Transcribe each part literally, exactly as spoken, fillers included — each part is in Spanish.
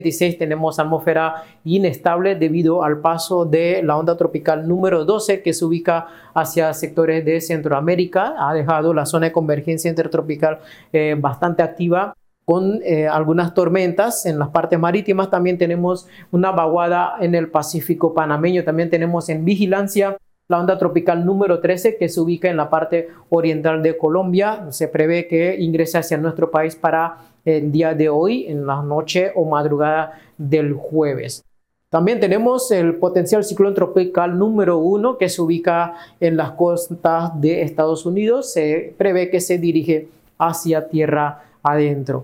veintiséis tenemos atmósfera inestable debido al paso de la onda tropical número doce que se ubica hacia sectores de Centroamérica. Ha dejado la zona de convergencia intertropical eh, bastante activa con eh, algunas tormentas en las partes marítimas. También tenemos una vaguada en el Pacífico panameño. También tenemos en vigilancia la onda tropical número trece que se ubica en la parte oriental de Colombia. Se prevé que ingrese hacia nuestro país para el día de hoy, en la noche o madrugada del jueves. También tenemos el potencial ciclón tropical número uno que se ubica en las costas de Estados Unidos. Se prevé que se dirige hacia tierra adentro.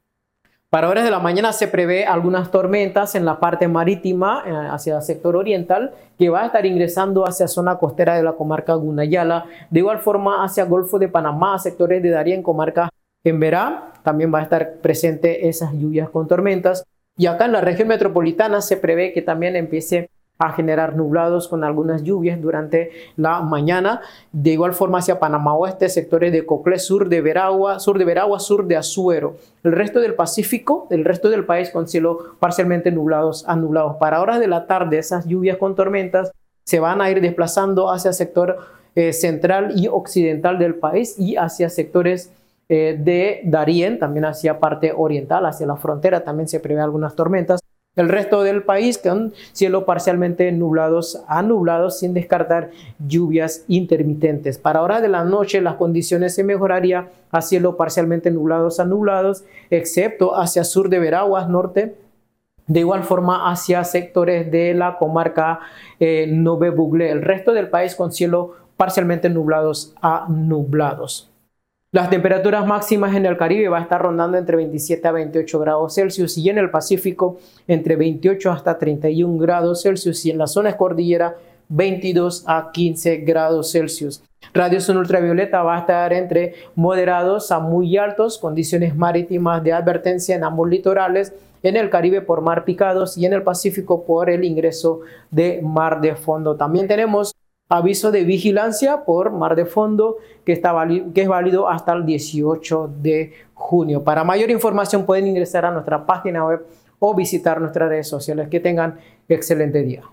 Para horas de la mañana se prevé algunas tormentas en la parte marítima eh, hacia el sector oriental que va a estar ingresando hacia zona costera de la comarca Gunayala. De igual forma hacia Golfo de Panamá, sectores de Darién, comarca Emberá, también va a estar presente esas lluvias con tormentas. Y acá en la región metropolitana se prevé que también empiece a generar nublados con algunas lluvias durante la mañana. De igual forma hacia Panamá Oeste, sectores de Coclé, sur de Veragua, sur de Veragua, sur de Azuero. El resto del Pacífico, el resto del país con cielo parcialmente nublados a nublados. Para horas de la tarde, esas lluvias con tormentas se van a ir desplazando hacia el sector eh, central y occidental del país y hacia sectores eh, de Darién, también hacia parte oriental, hacia la frontera también se prevé algunas tormentas. El resto del país con cielo parcialmente nublados a nublados sin descartar lluvias intermitentes. Para hora de la noche las condiciones se mejorarían a cielo parcialmente nublados a nublados, excepto hacia sur de Veraguas norte. De igual forma hacia sectores de la comarca eh, Nové Buglé. El resto del país con cielo parcialmente nublados a nublados. Las temperaturas máximas en el Caribe va a estar rondando entre veintisiete a veintiocho grados Celsius y en el Pacífico entre veintiocho hasta treinta y un grados Celsius y en las zonas cordillera veintidós a quince grados Celsius. Radiación ultravioleta va a estar entre moderados a muy altos, condiciones marítimas de advertencia en ambos litorales, en el Caribe por mar picados y en el Pacífico por el ingreso de mar de fondo. También tenemos aviso de vigilancia por mar de fondo que, está válido, que es válido hasta el dieciocho de junio. Para mayor información pueden ingresar a nuestra página web o visitar nuestras redes sociales. Que tengan excelente día.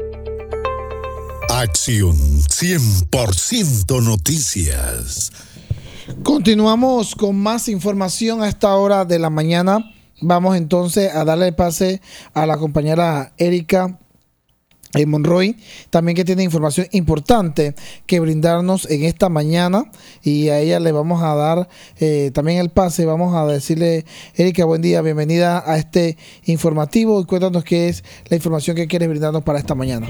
Acción cien por ciento Noticias. Continuamos con más información a esta hora de la mañana. Vamos entonces a darle pase a la compañera Erika Eh, Monroy, también que tiene información importante que brindarnos en esta mañana y a ella le vamos a dar eh, también el pase. Vamos a decirle, Erika, buen día, bienvenida a este informativo y cuéntanos qué es la información que quieres brindarnos para esta mañana.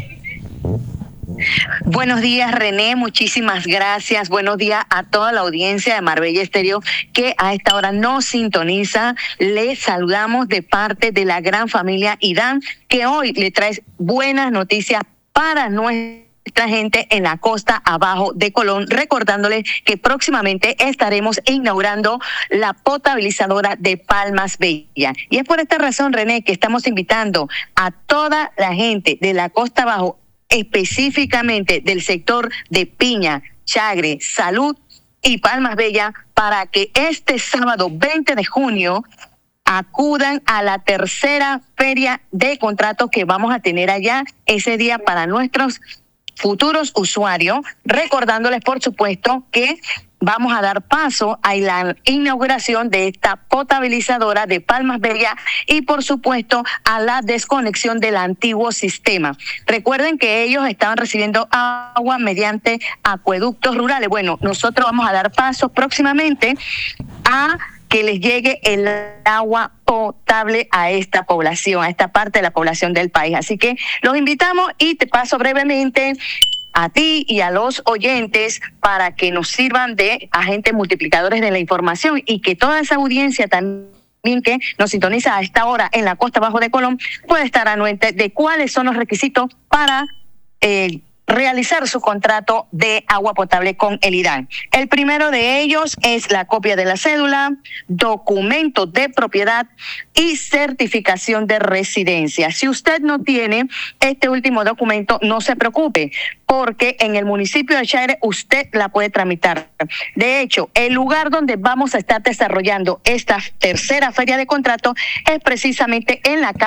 Buenos días, René, muchísimas gracias. Buenos días a toda la audiencia de Marbella Estéreo que a esta hora nos sintoniza. Les saludamos de parte de la gran familia IDAN, que hoy le trae buenas noticias para nuestra gente en la costa abajo de Colón, recordándoles que próximamente estaremos inaugurando la potabilizadora de Palmas Bella. Y es por esta razón, René, que estamos invitando a toda la gente de la costa abajo, específicamente del sector de Piña, Chagre, Salud y Palmas Bella, para que este sábado veinte de junio acudan a la tercera feria de contratos que vamos a tener allá ese día para nuestros futuros usuarios, recordándoles por supuesto que vamos a dar paso a la inauguración de esta potabilizadora de Palmas Bella y por supuesto a la desconexión del antiguo sistema. Recuerden que ellos estaban recibiendo agua mediante acueductos rurales. Bueno, nosotros vamos a dar paso próximamente a que les llegue el agua potable a esta población, a esta parte de la población del país. Así que los invitamos y te paso brevemente a ti y a los oyentes para que nos sirvan de agentes multiplicadores de la información y que toda esa audiencia también que nos sintoniza a esta hora en la costa bajo de Colón pueda estar anuente de cuáles son los requisitos para eh, realizar su contrato de agua potable con el IDAN. El primero de ellos es la copia de la cédula, documento de propiedad y certificación de residencia. Si usted no tiene este último documento, no se preocupe, porque en el municipio de Chaire usted la puede tramitar. De hecho, el lugar donde vamos a estar desarrollando esta tercera feria de contrato es precisamente en la